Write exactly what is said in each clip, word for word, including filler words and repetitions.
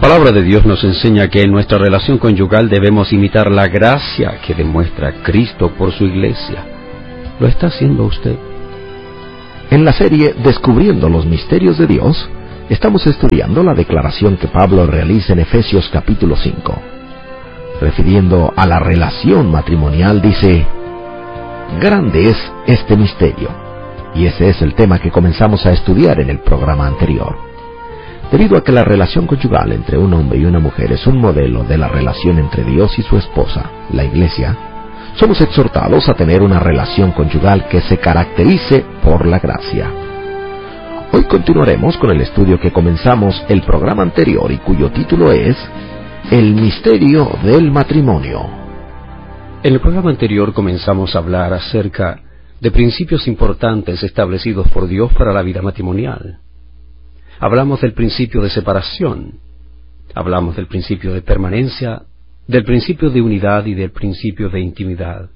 palabra de Dios nos enseña que en nuestra relación conyugal debemos imitar la gracia que demuestra Cristo por su iglesia. ¿Lo está haciendo usted? En la serie Descubriendo los Misterios de Dios, estamos estudiando la declaración que Pablo realiza en Efesios capítulo cinco. Refiriendo a la relación matrimonial, dice: grande es este misterio. Y ese es el tema que comenzamos a estudiar en el programa anterior. Debido a que la relación conyugal entre un hombre y una mujer es un modelo de la relación entre Dios y su esposa, la Iglesia, somos exhortados a tener una relación conyugal que se caracterice por la gracia. Hoy continuaremos con el estudio que comenzamos el programa anterior y cuyo título es El misterio del matrimonio. En el programa anterior comenzamos a hablar acerca de principios importantes establecidos por Dios para la vida matrimonial. Hablamos del principio de separación, hablamos del principio de permanencia, del principio de unidad y del principio de intimidad.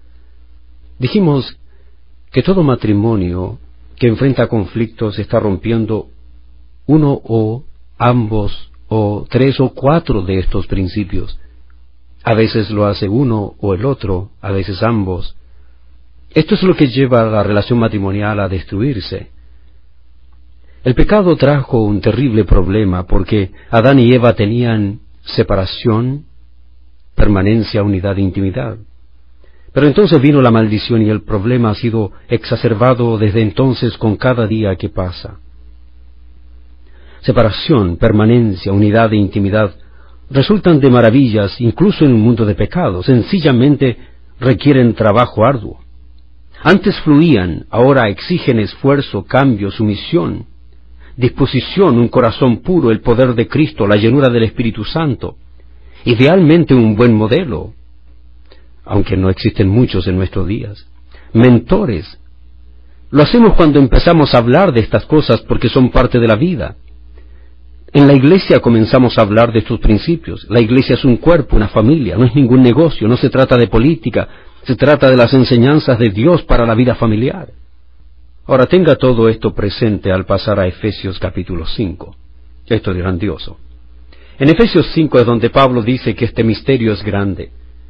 Dijimos que todo matrimonio que enfrenta conflictos está rompiendo uno o ambos o tres o cuatro de estos principios. A veces lo hace uno o el otro, a veces ambos. Esto es lo que lleva a la relación matrimonial a destruirse. El pecado trajo un terrible problema porque Adán y Eva tenían separación, permanencia, unidad e intimidad. Pero entonces vino la maldición y el problema ha sido exacerbado desde entonces con cada día que pasa. Separación, permanencia, unidad e intimidad resultan de maravillas incluso en un mundo de pecado. Sencillamente requieren trabajo arduo. Antes fluían, ahora exigen esfuerzo, cambio, sumisión, disposición, un corazón puro, el poder de Cristo, la llenura del Espíritu Santo. Idealmente un buen modelo, aunque no existen muchos en nuestros días. Mentores. Lo hacemos cuando empezamos a hablar de estas cosas porque son parte de la vida. En la iglesia comenzamos a hablar de estos principios. La iglesia es un cuerpo, una familia, no es ningún negocio, no se trata de política, se trata de las enseñanzas de Dios para la vida familiar. Ahora tenga todo esto presente al pasar a Efesios capítulo cinco. Esto es grandioso. En Efesios cinco es donde Pablo dice que este misterio es grande.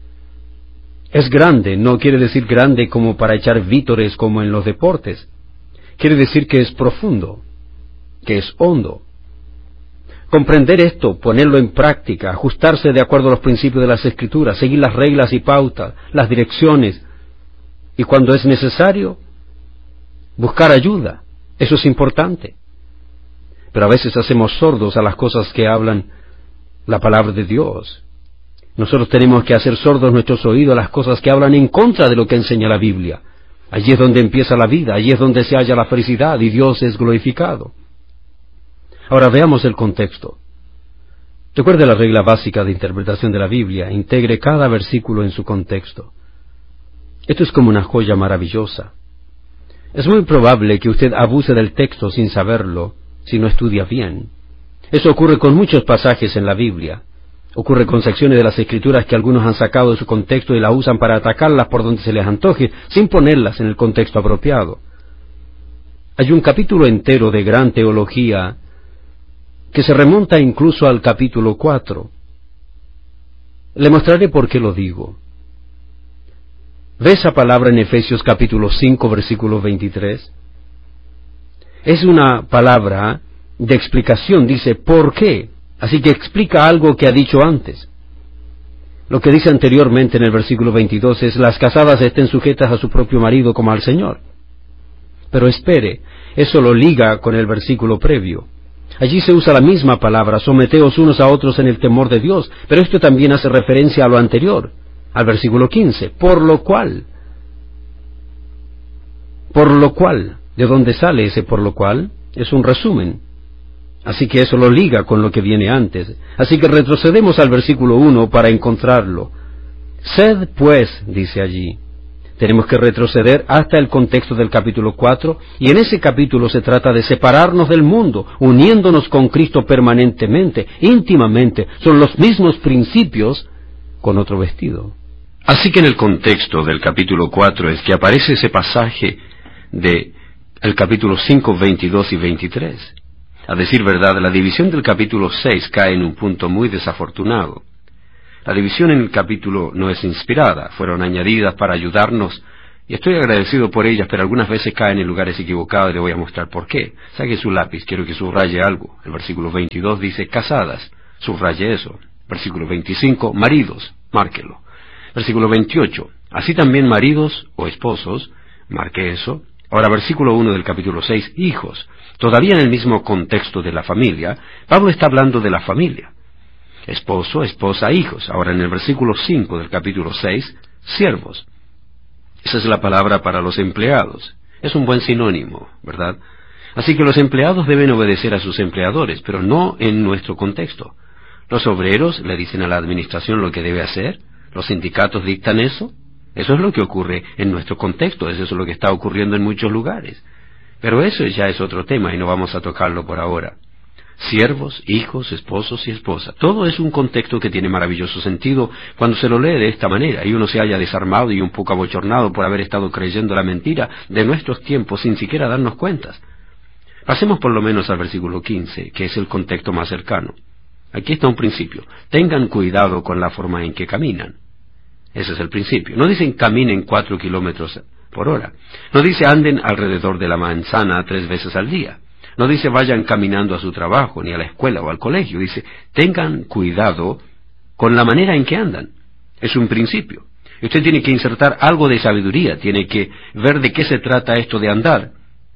Es grande, no quiere decir grande como para echar vítores como en los deportes. Quiere decir que es profundo, que es hondo. Comprender esto, ponerlo en práctica, ajustarse de acuerdo a los principios de las Escrituras, seguir las reglas y pautas, las direcciones, y cuando es necesario, buscar ayuda. Eso es importante. Pero a veces hacemos sordos a las cosas que hablan la palabra de Dios. Nosotros tenemos que hacer sordos nuestros oídos a las cosas que hablan en contra de lo que enseña la Biblia. Allí es donde empieza la vida, allí es donde se halla la felicidad y Dios es glorificado. Ahora veamos el contexto. Recuerde la regla básica de interpretación de la Biblia: integre cada versículo en su contexto. Esto es como una joya maravillosa. Es muy probable que usted abuse del texto sin saberlo, si no estudia bien. Eso ocurre con muchos pasajes en la Biblia. Ocurre con secciones de las Escrituras que algunos han sacado de su contexto y la usan para atacarlas por donde se les antoje, sin ponerlas en el contexto apropiado. Hay un capítulo entero de gran teología que se remonta incluso al capítulo cuatro. Le mostraré por qué lo digo. ¿Ve esa palabra en Efesios capítulo cinco, versículo veintitrés? Es una palabra de explicación, dice ¿por qué? Así que explica algo que ha dicho antes. Lo que dice anteriormente en el versículo veintidós es: las casadas estén sujetas a su propio marido como al Señor. Pero espere, eso lo liga con el versículo previo. Allí se usa la misma palabra: someteos unos a otros en el temor de Dios, pero esto también hace referencia a lo anterior, al versículo quince, por lo cual. Por lo cual, ¿de dónde sale ese por lo cual? Es un resumen. Así que eso lo liga con lo que viene antes. Así que retrocedemos al versículo uno para encontrarlo. Sed pues, dice allí. Tenemos que retroceder hasta el contexto del capítulo cuatro, y en ese capítulo se trata de separarnos del mundo, uniéndonos con Cristo permanentemente, íntimamente. Son los mismos principios con otro vestido. Así que en el contexto del capítulo cuatro es que aparece ese pasaje de el capítulo cinco, veintidós y veintitrés. A decir verdad, la división del capítulo seis cae en un punto muy desafortunado. La división en el capítulo no es inspirada, fueron añadidas para ayudarnos, y estoy agradecido por ellas, pero algunas veces caen en lugares equivocados y le voy a mostrar por qué. Saque su lápiz, quiero que subraye algo. El versículo veintidós dice casadas, subraye eso. Versículo veinticinco, maridos, márquelo. Versículo veintiocho, así también maridos o esposos, marque eso. Ahora versículo uno del capítulo seis, hijos. Todavía en el mismo contexto de la familia, Pablo está hablando de la familia. Esposo, esposa, hijos. Ahora en el versículo cinco del capítulo seis, siervos. Esa es la palabra para los empleados. Es un buen sinónimo, ¿verdad? Así que los empleados deben obedecer a sus empleadores, pero no en nuestro contexto. Los obreros le dicen a la administración lo que debe hacer. Los sindicatos dictan eso. Eso es lo que ocurre en nuestro contexto. Eso es lo que está ocurriendo en muchos lugares. Pero eso ya es otro tema y no vamos a tocarlo por ahora. Siervos, hijos, esposos y esposas. Todo es un contexto que tiene maravilloso sentido cuando se lo lee de esta manera y uno se haya desarmado y un poco abochornado por haber estado creyendo la mentira de nuestros tiempos sin siquiera darnos cuentas. Pasemos por lo menos al versículo quince, que es el contexto más cercano. Aquí está un principio. Tengan cuidado con la forma en que caminan. Ese es el principio. No dicen caminen cuatro kilómetros por hora. No dice anden alrededor de la manzana tres veces al día. No dice vayan caminando a su trabajo, ni a la escuela o al colegio. Dice, tengan cuidado con la manera en que andan. Es un principio. Y usted tiene que insertar algo de sabiduría, tiene que ver de qué se trata esto de andar.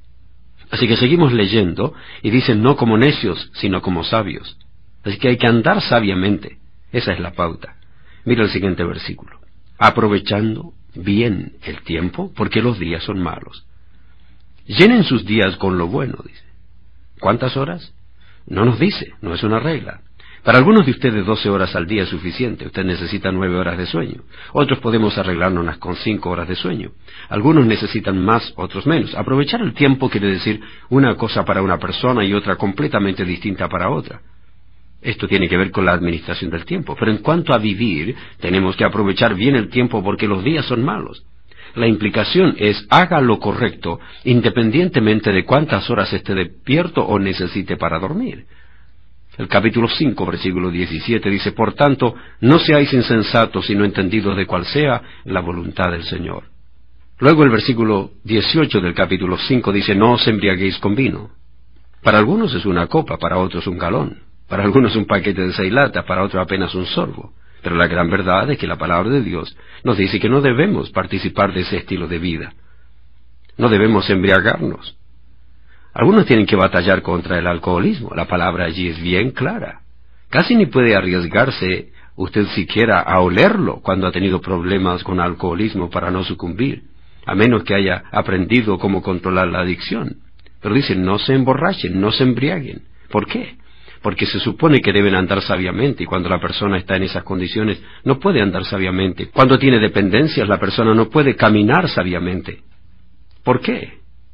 Así que seguimos leyendo, y dicen no como necios, sino como sabios. Así que hay que andar sabiamente. Esa es la pauta. Mira el siguiente versículo. Aprovechando bien el tiempo, porque los días son malos. Llenen sus días con lo bueno, dice. ¿Cuántas horas? No nos dice, no es una regla. Para algunos de ustedes doce horas al día es suficiente, usted necesita nueve horas de sueño. Otros podemos arreglárnoslas con cinco horas de sueño. Algunos necesitan más, otros menos. Aprovechar el tiempo quiere decir una cosa para una persona y otra completamente distinta para otra. Esto tiene que ver con la administración del tiempo. Pero en cuanto a vivir, tenemos que aprovechar bien el tiempo porque los días son malos. La implicación es, haga lo correcto, independientemente de cuántas horas esté despierto o necesite para dormir. El capítulo cinco, versículo diecisiete, dice, por tanto, no seáis insensatos, sino entendidos de cuál sea la voluntad del Señor. Luego el versículo dieciocho del capítulo cinco dice, no os embriaguéis con vino. Para algunos es una copa, para otros un galón. Para algunos un paquete de seis latas, para otros apenas un sorbo. Pero la gran verdad es que la palabra de Dios nos dice que no debemos participar de ese estilo de vida. No debemos embriagarnos. Algunos tienen que batallar contra el alcoholismo. La palabra allí es bien clara. Casi ni puede arriesgarse usted siquiera a olerlo cuando ha tenido problemas con alcoholismo para no sucumbir, a menos que haya aprendido cómo controlar la adicción. Pero dicen, no se emborrachen, no se embriaguen. ¿Por qué? Porque se supone que deben andar sabiamente, y cuando la persona está en esas condiciones, no puede andar sabiamente. Cuando tiene dependencias, la persona no puede caminar sabiamente. ¿Por qué?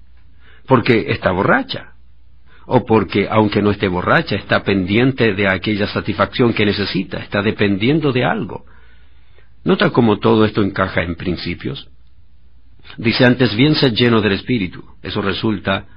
Porque está borracha. O porque, aunque no esté borracha, está pendiente de aquella satisfacción que necesita, está dependiendo de algo. ¿Nota cómo todo esto encaja en principios? Dice antes, bien sed lleno del Espíritu. Eso resulta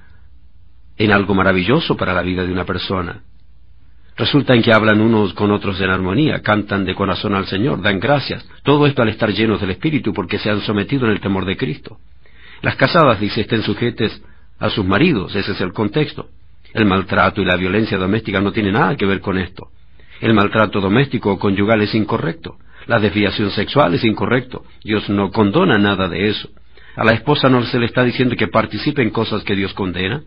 en algo maravilloso para la vida de una persona. Resulta en que hablan unos con otros en armonía, cantan de corazón al Señor, dan gracias. Todo esto al estar llenos del Espíritu porque se han sometido en el temor de Cristo. Las casadas, dice, estén sujetes a sus maridos, ese es el contexto. El maltrato y la violencia doméstica no tienen nada que ver con esto. El maltrato doméstico o conyugal es incorrecto. La desviación sexual es incorrecto. Dios no condona nada de eso. A la esposa no se le está diciendo que participe en cosas que Dios condena.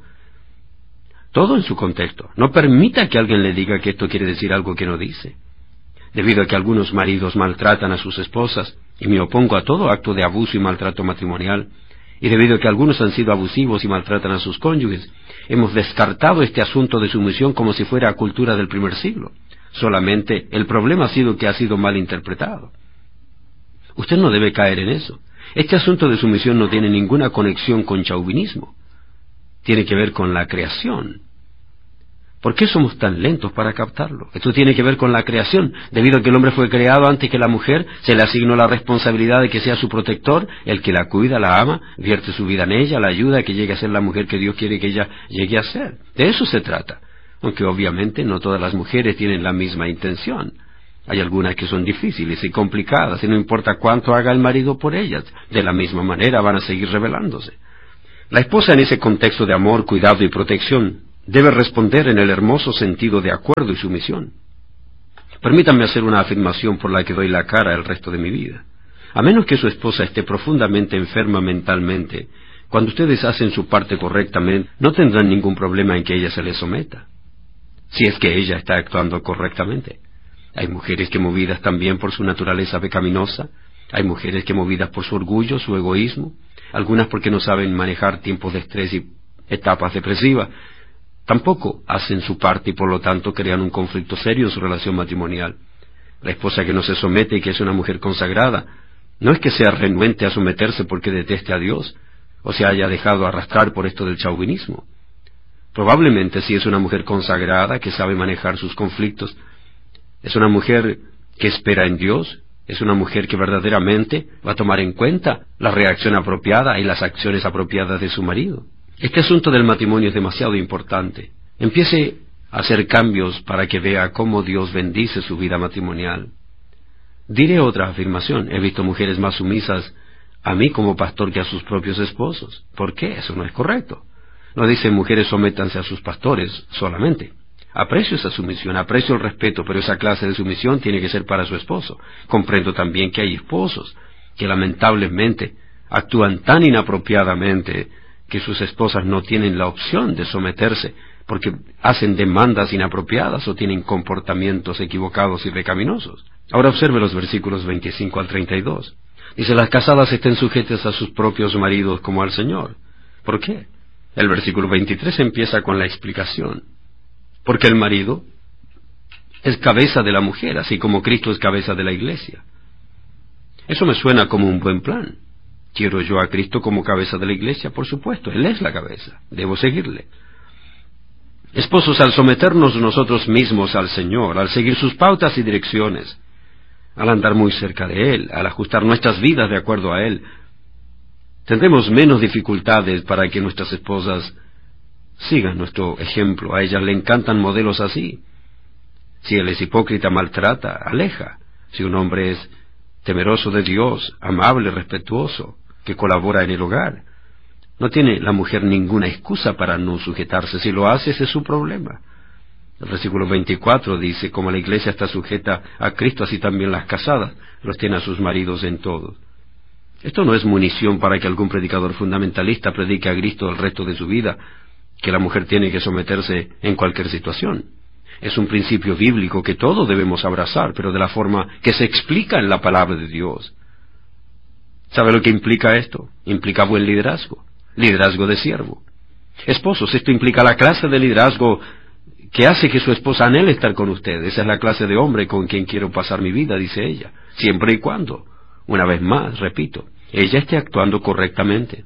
Todo en su contexto. No permita que alguien le diga que esto quiere decir algo que no dice. Debido a que algunos maridos maltratan a sus esposas, y me opongo a todo acto de abuso y maltrato matrimonial, y debido a que algunos han sido abusivos y maltratan a sus cónyuges, hemos descartado este asunto de sumisión como si fuera cultura del primer siglo. Solamente el problema ha sido que ha sido mal interpretado. Usted no debe caer en eso. Este asunto de sumisión no tiene ninguna conexión con chauvinismo. Tiene que ver con la creación. ¿Por qué somos tan lentos para captarlo? Esto tiene que ver con la creación. Debido a que el hombre fue creado antes que la mujer, se le asignó la responsabilidad de que sea su protector, el que la cuida, la ama, vierte su vida en ella, la ayuda a que llegue a ser la mujer que Dios quiere que ella llegue a ser. De eso se trata. aunque obviamente no todas las mujeres tienen la misma intención. Hay algunas que son difíciles y complicadas, y no importa cuánto haga el marido por ellas, de la misma manera van a seguir rebelándose. La esposa en ese contexto de amor, cuidado y protección debe responder en el hermoso sentido de acuerdo y sumisión. Permítanme hacer una afirmación por la que doy la cara el resto de mi vida. A menos que su esposa esté profundamente enferma mentalmente, cuando ustedes hacen su parte correctamente, no tendrán ningún problema en que ella se les someta, si es que ella está actuando correctamente. Hay mujeres que movidas también por su naturaleza pecaminosa, hay mujeres que movidas por su orgullo, su egoísmo, algunas porque no saben manejar tiempos de estrés y etapas depresivas, tampoco hacen su parte y por lo tanto crean un conflicto serio en su relación matrimonial. La esposa que no se somete y que es una mujer consagrada, no es que sea renuente a someterse porque deteste a Dios, o se haya dejado arrastrar por esto del chauvinismo. Probablemente sí es una mujer consagrada que sabe manejar sus conflictos. Es una mujer que espera en Dios, es una mujer que verdaderamente va a tomar en cuenta la reacción apropiada y las acciones apropiadas de su marido. Este asunto del matrimonio es demasiado importante. Empiece a hacer cambios para que vea cómo Dios bendice su vida matrimonial. Diré otra afirmación. He visto mujeres más sumisas a mí como pastor que a sus propios esposos. ¿Por qué? Eso no es correcto. No dice mujeres sométanse a sus pastores solamente. Aprecio esa sumisión, aprecio el respeto, pero esa clase de sumisión tiene que ser para su esposo. Comprendo también que hay esposos que lamentablemente actúan tan inapropiadamente que sus esposas no tienen la opción de someterse porque hacen demandas inapropiadas o tienen comportamientos equivocados y pecaminosos. Ahora observe los versículos veinticinco al treinta y dos. Dice, las casadas estén sujetas a sus propios maridos como al Señor. ¿Por qué? El versículo veintitrés empieza con la explicación. Porque el marido es cabeza de la mujer, así como Cristo es cabeza de la iglesia. Eso me suena como un buen plan. ¿Quiero yo a Cristo como cabeza de la iglesia? Por supuesto, Él es la cabeza. Debo seguirle. Esposos, al someternos nosotros mismos al Señor, al seguir sus pautas y direcciones, al andar muy cerca de Él, al ajustar nuestras vidas de acuerdo a Él, tendremos menos dificultades para que nuestras esposas sigan nuestro ejemplo. A ellas le encantan modelos así. Si él es hipócrita, maltrata, aleja. Si un hombre es temeroso de Dios, amable, respetuoso, que colabora en el hogar, no tiene la mujer ninguna excusa para no sujetarse. Si lo hace, ese es su problema. El versículo veinticuatro dice, como la iglesia está sujeta a Cristo, así también las casadas los tienen a sus maridos en todo. Esto no es munición para que algún predicador fundamentalista predique a Cristo el resto de su vida, que la mujer tiene que someterse en cualquier situación. Es un principio bíblico que todos debemos abrazar, pero de la forma que se explica en la palabra de Dios. ¿Sabe lo que implica esto? Implica buen liderazgo, liderazgo de siervo. Esposos, esto implica la clase de liderazgo que hace que su esposa anhele estar con usted. Esa es la clase de hombre con quien quiero pasar mi vida, dice ella, siempre y cuando, una vez más, repito, ella esté actuando correctamente.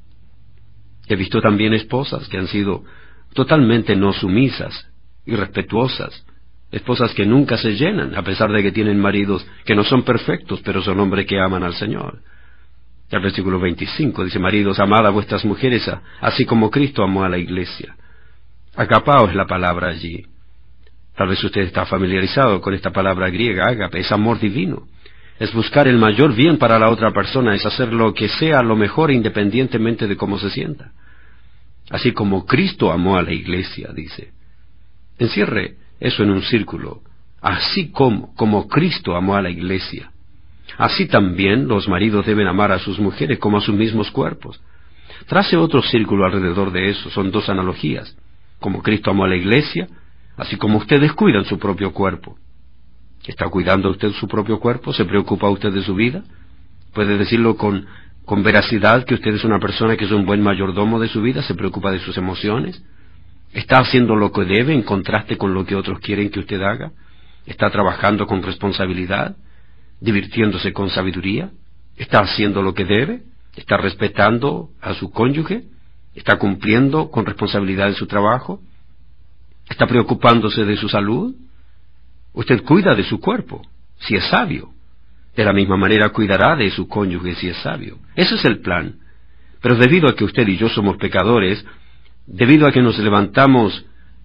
He visto también esposas que han sido totalmente no sumisas, irrespetuosas, esposas que nunca se llenan, a pesar de que tienen maridos que no son perfectos, pero son hombres que aman al Señor. El versículo veinticinco dice, maridos, amad a vuestras mujeres, así como Cristo amó a la iglesia. Agapao es la palabra allí. Tal vez usted está familiarizado con esta palabra griega, ágape, es amor divino. Es buscar el mayor bien para la otra persona, es hacer lo que sea lo mejor independientemente de cómo se sienta. Así como Cristo amó a la iglesia, dice. Encierre eso en un círculo. Así como, como Cristo amó a la iglesia. Así también los maridos deben amar a sus mujeres como a sus mismos cuerpos. Trace otro círculo alrededor de eso, son dos analogías. Como Cristo amó a la iglesia, así como ustedes cuidan su propio cuerpo. ¿Está cuidando usted su propio cuerpo? ¿Se preocupa usted de su vida? ¿Puede decirlo con, con veracidad que usted es una persona que es un buen mayordomo de su vida? ¿Se preocupa de sus emociones? ¿Está haciendo lo que debe en contraste con lo que otros quieren que usted haga? ¿Está trabajando con responsabilidad? ¿Divirtiéndose con sabiduría? ¿Está haciendo lo que debe? ¿Está respetando a su cónyuge? ¿Está cumpliendo con responsabilidad en su trabajo? ¿Está preocupándose de su salud? Usted cuida de su cuerpo, si es sabio. De la misma manera cuidará de su cónyuge si es sabio. Ese es el plan. Pero debido a que usted y yo somos pecadores, debido a que nos levantamos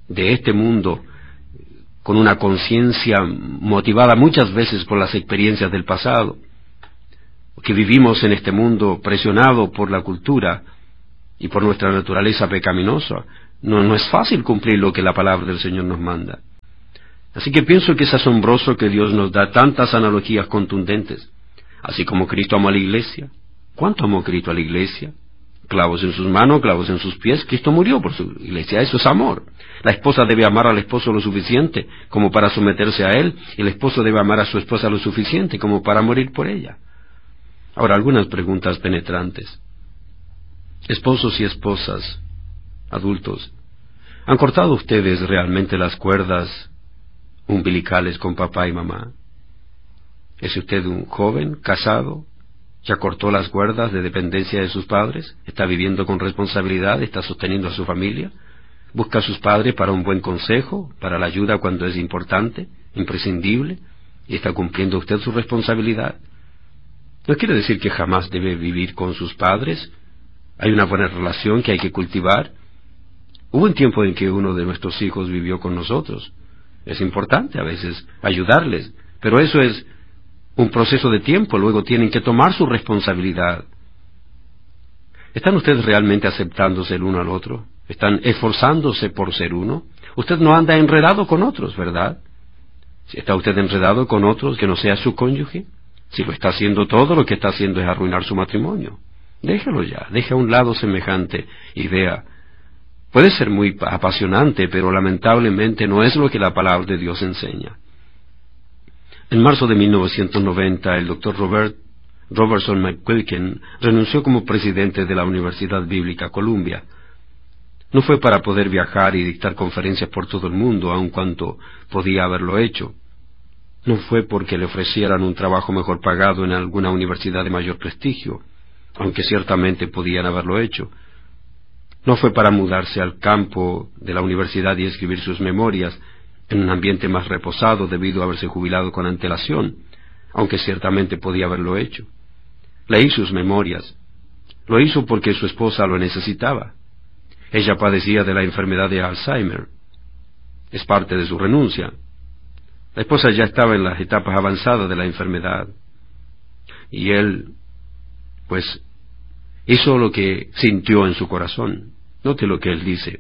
de este mundo con una conciencia motivada muchas veces por las experiencias del pasado, que vivimos en este mundo presionado por la cultura y por nuestra naturaleza pecaminosa, no, no es fácil cumplir lo que la palabra del Señor nos manda. Así que pienso que es asombroso que Dios nos da tantas analogías contundentes, así como Cristo amó a la iglesia. ¿Cuánto amó Cristo a la iglesia? Clavos en sus manos, clavos en sus pies. Cristo murió por su iglesia. Eso es amor. La esposa debe amar al esposo lo suficiente como para someterse a él, y el esposo debe amar a su esposa lo suficiente como para morir por ella. Ahora, algunas preguntas penetrantes. Esposos y esposas, adultos, ¿han cortado ustedes realmente las cuerdas umbilicales con papá y mamá? ¿Es usted un joven, casado? ¿Ya cortó las cuerdas de dependencia de sus padres? ¿Está viviendo con responsabilidad? ¿Está sosteniendo a su familia? ¿Busca a sus padres para un buen consejo, para la ayuda cuando es importante, imprescindible? ¿Y está cumpliendo usted su responsabilidad? No quiere decir que jamás debe vivir con sus padres. Hay una buena relación que hay que cultivar. Hubo un tiempo en que uno de nuestros hijos vivió con nosotros. Es importante a veces ayudarles, pero eso es un proceso de tiempo. Luego tienen que tomar su responsabilidad. ¿Están ustedes realmente aceptándose el uno al otro? ¿Están esforzándose por ser uno? Usted no anda enredado con otros, ¿verdad? Si está usted enredado con otros que no sea su cónyuge, si lo está haciendo todo, lo que está haciendo es arruinar su matrimonio. Déjelo ya, deje a un lado semejante idea. Puede ser muy apasionante, pero lamentablemente no es lo que la palabra de Dios enseña. En marzo de mil novecientos noventa, el doctor Robert, Robertson McQuilkin renunció como presidente de la Universidad Bíblica Columbia. No fue para poder viajar y dictar conferencias por todo el mundo, aun cuanto podía haberlo hecho. No fue porque le ofrecieran un trabajo mejor pagado en alguna universidad de mayor prestigio, aunque ciertamente podían haberlo hecho. No fue para mudarse al campo de la universidad y escribir sus memorias en un ambiente más reposado debido a haberse jubilado con antelación, aunque ciertamente podía haberlo hecho. Leí sus memorias. Lo hizo porque su esposa lo necesitaba. Ella padecía de la enfermedad de Alzheimer. Es parte de su renuncia. La esposa ya estaba en las etapas avanzadas de la enfermedad. Y él, pues, hizo lo que sintió en su corazón. Note lo que él dice.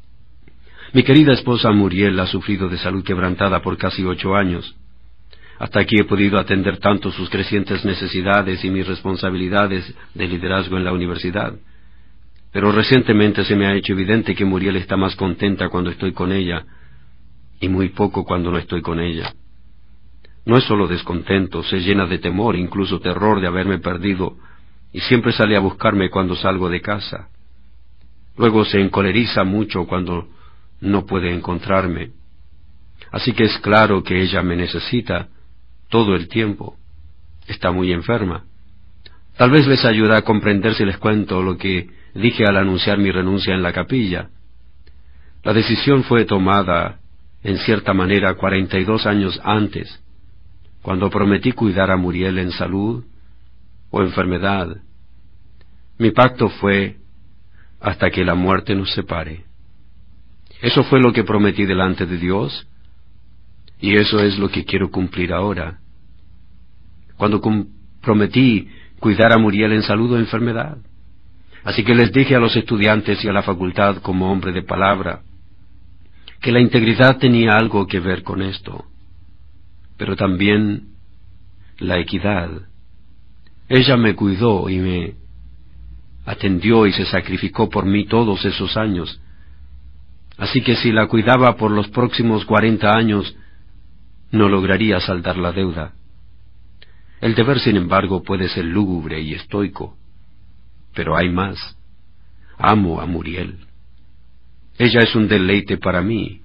Mi querida esposa Muriel ha sufrido de salud quebrantada por casi ocho años. Hasta aquí he podido atender tanto sus crecientes necesidades y mis responsabilidades de liderazgo en la universidad. Pero recientemente se me ha hecho evidente que Muriel está más contenta cuando estoy con ella y muy poco cuando no estoy con ella. No es solo descontento, se llena de temor, incluso terror de haberme perdido, y siempre sale a buscarme cuando salgo de casa. Luego se encoleriza mucho cuando no puede encontrarme. Así que es claro que ella me necesita todo el tiempo. Está muy enferma. Tal vez les ayuda a comprender si les cuento lo que dije al anunciar mi renuncia en la capilla. La decisión fue tomada, en cierta manera, cuarenta y dos años antes, cuando prometí cuidar a Muriel en salud o enfermedad. Mi pacto fue hasta que la muerte nos separe. Eso fue lo que prometí delante de Dios, y eso es lo que quiero cumplir ahora. Cuando prometí cuidar a Muriel en salud o enfermedad. Así que les dije a los estudiantes y a la facultad como hombre de palabra que la integridad tenía algo que ver con esto, pero también la equidad. Ella me cuidó y me atendió y se sacrificó por mí todos esos años. Así que si la cuidaba por los próximos cuarenta años, no lograría saldar la deuda. El deber, sin embargo, puede ser lúgubre y estoico. Pero hay más. Amo a Muriel. Ella es un deleite para mí.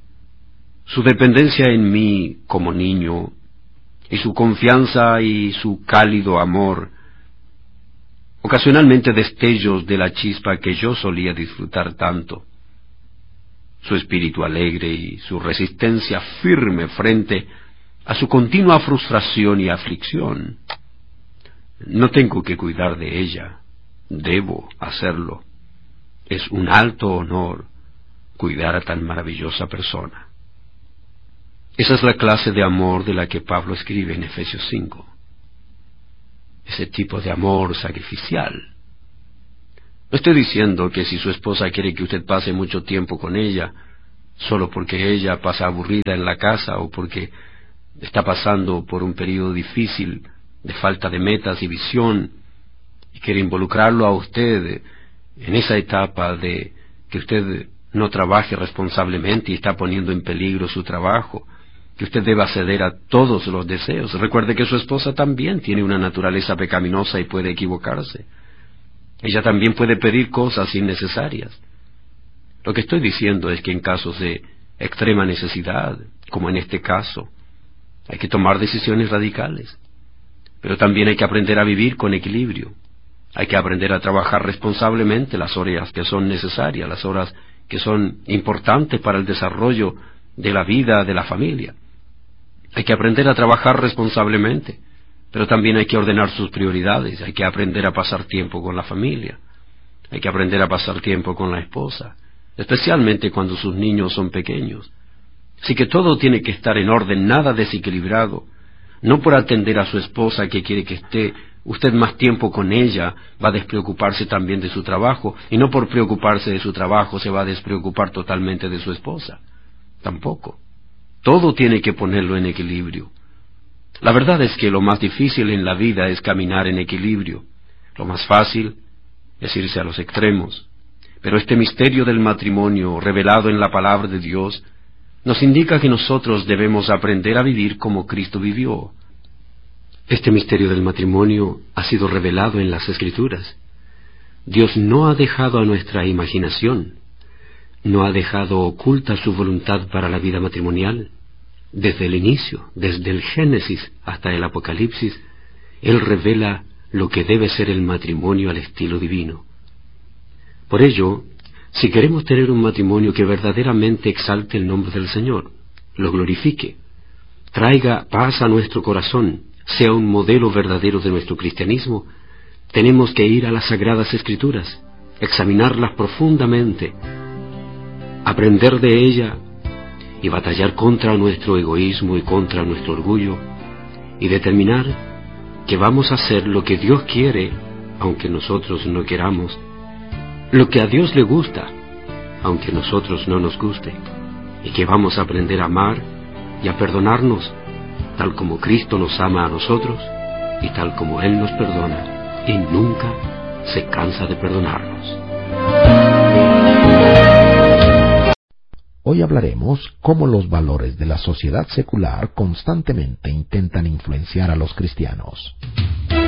Su dependencia en mí como niño, y su confianza y su cálido amor, ocasionalmente destellos de la chispa que yo solía disfrutar tanto, su espíritu alegre y su resistencia firme frente a su continua frustración y aflicción. No tengo que cuidar de ella, debo hacerlo. Es un alto honor cuidar a tan maravillosa persona. Esa es la clase de amor de la que Pablo escribe en Efesios cinco. Ese tipo de amor sacrificial. No estoy diciendo que si su esposa quiere que usted pase mucho tiempo con ella, solo porque ella pasa aburrida en la casa o porque está pasando por un periodo difícil de falta de metas y visión, y quiere involucrarlo a usted en esa etapa de que usted no trabaje responsablemente y está poniendo en peligro su trabajo, que usted deba ceder a todos los deseos. Recuerde que su esposa también tiene una naturaleza pecaminosa y puede equivocarse. Ella también puede pedir cosas innecesarias. Lo que estoy diciendo es que en casos de extrema necesidad, como en este caso, hay que tomar decisiones radicales. Pero también hay que aprender a vivir con equilibrio. Hay que aprender a trabajar responsablemente las horas que son necesarias, las horas que son importantes para el desarrollo de la vida de la familia. Hay que aprender a trabajar responsablemente, pero también hay que ordenar sus prioridades. Hay que aprender a pasar tiempo con la familia. Hay que aprender a pasar tiempo con la esposa, especialmente cuando sus niños son pequeños. Así que todo tiene que estar en orden, nada desequilibrado. No por atender a su esposa que quiere que esté usted más tiempo con ella, va a despreocuparse también de su trabajo, y no por preocuparse de su trabajo se va a despreocupar totalmente de su esposa. Tampoco. Todo tiene que ponerlo en equilibrio. La verdad es que lo más difícil en la vida es caminar en equilibrio. Lo más fácil es irse a los extremos. Pero este misterio del matrimonio, revelado en la palabra de Dios, nos indica que nosotros debemos aprender a vivir como Cristo vivió. Este misterio del matrimonio ha sido revelado en las Escrituras. Dios no ha dejado a nuestra imaginación, no ha dejado oculta su voluntad para la vida matrimonial. Desde el inicio, desde el Génesis hasta el Apocalipsis, Él revela lo que debe ser el matrimonio al estilo divino. Por ello, si queremos tener un matrimonio que verdaderamente exalte el nombre del Señor, lo glorifique, traiga paz a nuestro corazón, sea un modelo verdadero de nuestro cristianismo, tenemos que ir a las Sagradas Escrituras, examinarlas profundamente, aprender de ella y batallar contra nuestro egoísmo y contra nuestro orgullo, y determinar que vamos a hacer lo que Dios quiere, aunque nosotros no queramos, lo que a Dios le gusta, aunque a nosotros no nos guste, y que vamos a aprender a amar y a perdonarnos, tal como Cristo nos ama a nosotros, y tal como Él nos perdona, y nunca se cansa de perdonarnos. Hoy hablaremos cómo los valores de la sociedad secular constantemente intentan influenciar a los cristianos.